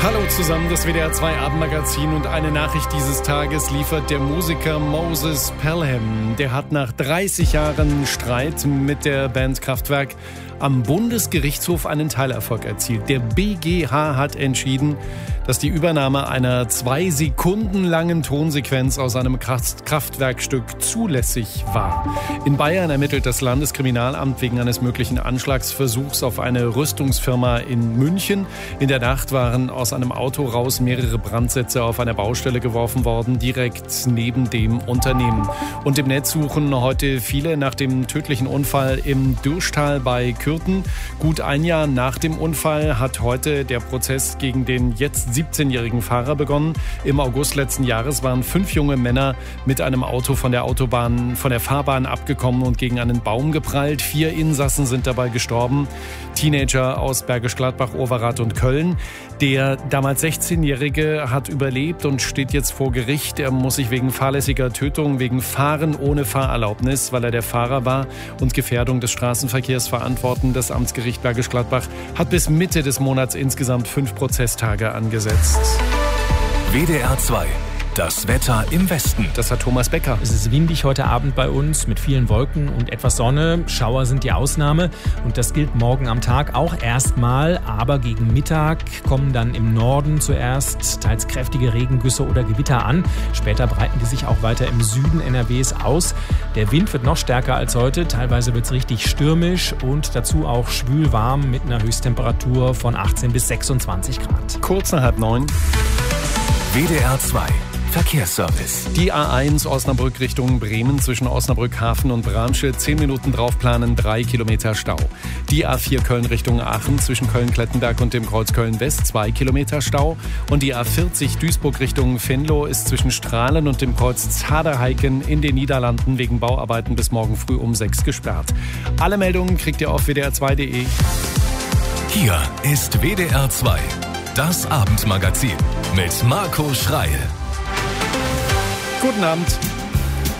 Hallo zusammen, das WDR 2 Abendmagazin und eine Nachricht dieses Tages liefert der Musiker Moses Pelham. Der hat nach 30 Jahren Streit mit der Band Kraftwerk am Bundesgerichtshof einen Teilerfolg erzielt. Der BGH hat entschieden, dass die Übernahme einer 2 Sekunden langen Tonsequenz aus einem Kraftwerkstück zulässig war. In Bayern ermittelt das Landeskriminalamt wegen eines möglichen Anschlagsversuchs auf eine Rüstungsfirma in München. In der Nacht waren aus einem Auto raus mehrere Brandsätze auf einer Baustelle geworfen worden, direkt neben dem Unternehmen. Und im Netz suchen heute viele nach dem tödlichen Unfall im Dürschtal bei Kürten. Gut ein Jahr nach dem Unfall hat heute der Prozess gegen den jetzt 17-jährigen Fahrer begonnen. Im August letzten Jahres waren 5 junge Männer mit einem Auto von der Fahrbahn abgekommen und gegen einen Baum geprallt. 4 Insassen sind dabei gestorben. Teenager aus Bergisch Gladbach, Overath und Köln. Der damals 16-Jährige hat überlebt und steht jetzt vor Gericht. Er muss sich wegen fahrlässiger Tötung, wegen Fahren ohne Fahrerlaubnis, weil er der Fahrer war, und Gefährdung des Straßenverkehrs verantworten. Das Amtsgericht Bergisch Gladbach hat bis Mitte des Monats insgesamt 5 Prozesstage angesetzt. WDR 2. Das Wetter im Westen. Das hat Thomas Becker. Es ist windig heute Abend bei uns mit vielen Wolken und etwas Sonne. Schauer sind die Ausnahme und das gilt morgen am Tag auch erstmal. Aber gegen Mittag kommen dann im Norden zuerst teils kräftige Regengüsse oder Gewitter an. Später breiten die sich auch weiter im Süden NRWs aus. Der Wind wird noch stärker als heute. Teilweise wird es richtig stürmisch und dazu auch schwül warm mit einer Höchsttemperatur von 18 bis 26 Grad. Kurz nach 8:30. WDR 2. Verkehrsservice. Die A1 Osnabrück Richtung Bremen zwischen Osnabrück-Hafen und Bramsche. 10 Minuten draufplanen, 3 Kilometer Stau. Die A4 Köln Richtung Aachen zwischen Köln-Klettenberg und dem Kreuz Köln-West. 2 Kilometer Stau. Und die A40 Duisburg Richtung Venlo ist zwischen Strahlen und dem Kreuz Zaderheiken in den Niederlanden wegen Bauarbeiten bis morgen früh um 6 gesperrt. Alle Meldungen kriegt ihr auf wdr2.de. Hier ist WDR 2. Das Abendmagazin mit Marco Schreil. Guten Abend.